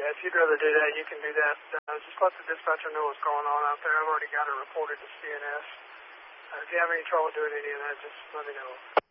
if you'd rather do that, you can do that. Just let the dispatcher know what's going on out there. I've already got it reported to CNS. If you have any trouble doing any of that, just let me know.